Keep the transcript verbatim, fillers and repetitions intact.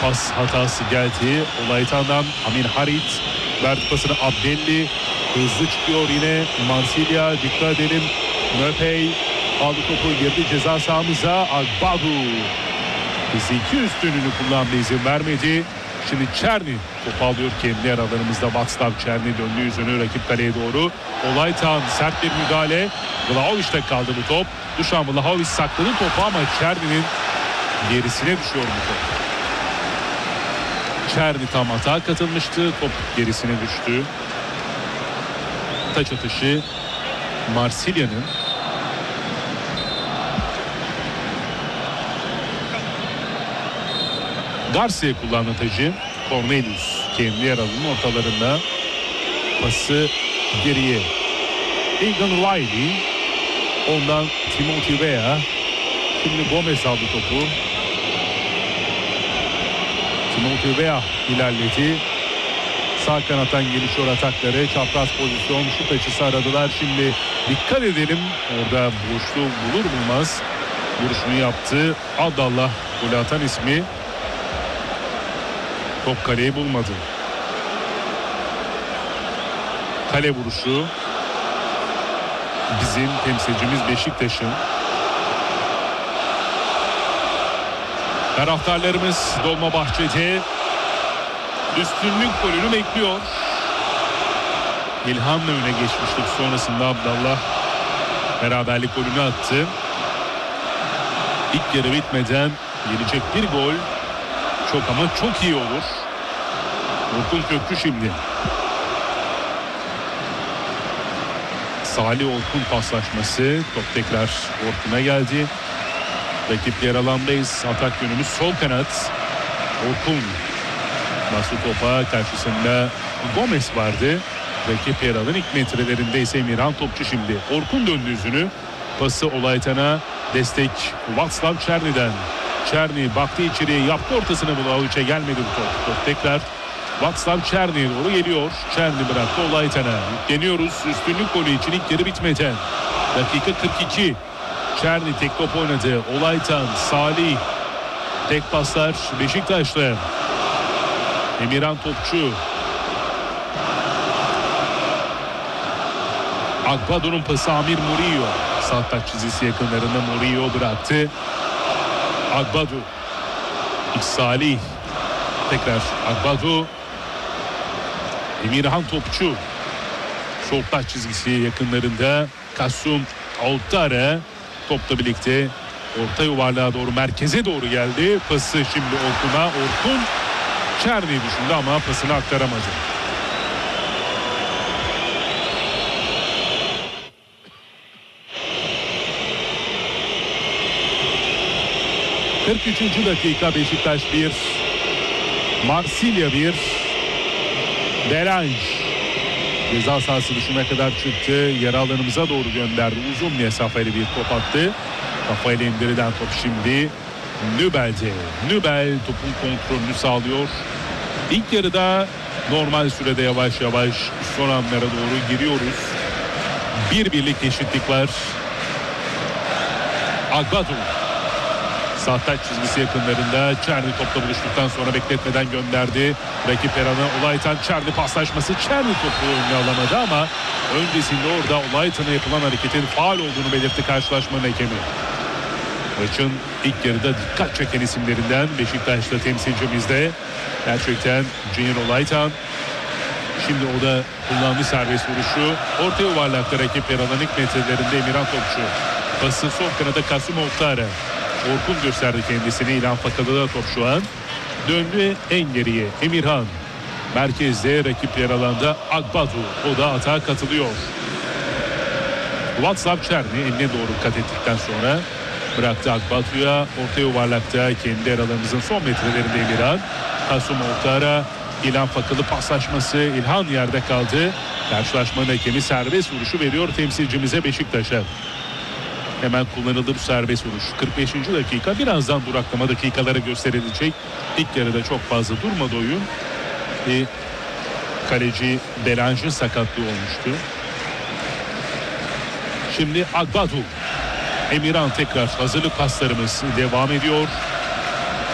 pas hatası geldi. Olaytan'dan Amin Harit verdi pasını. Abdelli hızlı çıkıyor yine. Marsilya, dikkat edelim. Möpey aldı topu, girdi ceza sahamıza. Agbadu fiziki üstünlüğünü kullandı, izin vermedi. Şimdi Çerni topu alıyor kendi yer alanımızda. Václav Černý döndü yüzünü rakip kaleye doğru. Olaytan sert bir müdahale. Vlahovic'te kaldı bu top. Dušan Vlahović sakladı topu ama Černy'nin gerisine düşüyor bu top. Černy tam hata katılmıştı. Top gerisine düştü. Taç atışı Marsilya'nın. Garcia kullandı tacı. Cornelius kendi yer alanının ortalarında. Pası geriye. Egan Riley. Ondan Timothy Weah. Şimdi Gomez aldı topu. Timothy Weah ilerledi. Sağ kanattan gelişiyor atakları. Çapraz pozisyon, şut açısı aradılar. Şimdi dikkat edelim. Orada boşluğu bulur bulmaz vuruşunu yaptı. Abdallah golü atan ismi. Top kaleyi bulmadı. Kale vuruşu bizim temsilcimiz Beşiktaş'ın. Taraftarlarımız Dolmabahçe'de üstünlük golünü bekliyor. İlhan'la öne geçmiştik. Sonrasında Abdallah beraberlik golünü attı. İlk yarı bitmeden gelecek bir gol çok ama çok iyi olur. Orkun Köklü şimdi. Salih Orkun paslaşması. Top tekrar Orkun'a geldi. Rakip yer alandayız. Atak yönümüz sol kanat. Orkun. Bastı topa, karşısında Gomez vardı. Rakip yer alan ilk metrelerinde ise Emirhan topçu şimdi. Orkun döndü yüzünü. Pası Olaytan'a, destek Václav Černy'den. Černy baktı içeriye, yaptı ortasına, Vlahovic'e gelmedi bu top. Top tekrar Václav Černy'ye doğru geliyor. Černy bıraktı Olaytan'a. Yükleniyoruz üstünlük golü için ilk yarı bitmeden. Dakika kırk iki. Černy tek top oynadı. Olaytan, Salih. Tek paslar Beşiktaş'ta. Emirhan topçu. Agbado'nun pası Amir Murillo. Sağ taç çizgisi yakınlarında Murillo bıraktı. Agbado. Salih. Tekrar Agbado. Emirhan topçu. Sol taç çizgisi yakınlarında Kasum Altara. Topla birlikte orta yuvarlığa doğru, merkeze doğru geldi. Pası şimdi Orkun'a. Orkun Černy'yi düşündü ama pasını aktaramadı. kırk üçüncü dakika, Beşiktaş bir, Marsilya bir. Belanj ceza sahası dışına kadar çıktı. Yer alanımıza doğru gönderdi. Uzun mesafeli bir top attı. Kafayla indirilen top şimdi Nübel'de. Nübel topun kontrolünü sağlıyor. İlk yarıda normal sürede yavaş yavaş son anlara doğru giriyoruz. Bir birlik eşitlik var. Agbado. Sağ taç çizgisi yakınlarında. Černy topla buluştuktan sonra bekletmeden gönderdi. Rakip Eran'a. Olaytan Černy paslaşması. Černy topu önüne alamadı ama öncesinde orada Olaytan'a yapılan hareketin faul olduğunu belirtti karşılaşmanın hakemi. Maçın ilk yarıda dikkat çeken isimlerinden Beşiktaş'ta temsilcimizde. Gerçekten Junior Olaytan. Şimdi o da kullandığı serbest vuruşu. Orta yuvarlakta rakip yer alan ilk metrelerinde Emirhan topçu. Pası sol kanada Kasım Altara. Orkun gösterdi kendisini. İlhan Fakalı'da top şu an. Döndü en geriye Emirhan. Merkezde rakip yer alanda Agbado. O da atağa katılıyor. Václav Černý eline doğru kat ettikten sonra bıraktı Agbado'ya. Orta yuvarlakta kendi yer alanımızın son metrelerinde Emirhan. Kasım Altara. İlhan Fakalı paslaşması. İlhan yerde kaldı. Karşılaşmanın hakemi serbest vuruşu veriyor temsilcimize, Beşiktaş'a. Hemen kullanıldı bu serbest vuruş. kırk beşinci dakika. Birazdan duraklama dakikaları gösterilecek. İlk yarıda çok fazla durmadı oyun. E, kaleci Belanj'ın sakatlığı olmuştu. Şimdi Agbado. Emirhan tekrar, hazırlık paslarımız devam ediyor.